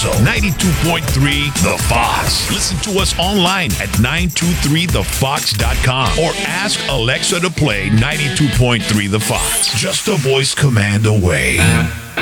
also 92.3 The Fox. Listen to us online at 923thefox.com or ask Alexa to play 92.3 The Fox. Just a voice command away.